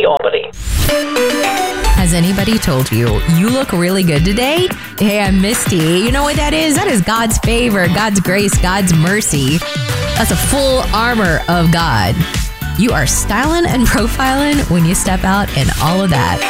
Misty, Albany. Has anybody told you, you look really good today? Hey, I'm Misty. You know what that is? That is God's favor, God's grace, God's mercy. That's a full armor of God. You are styling and profiling when you step out in all of that.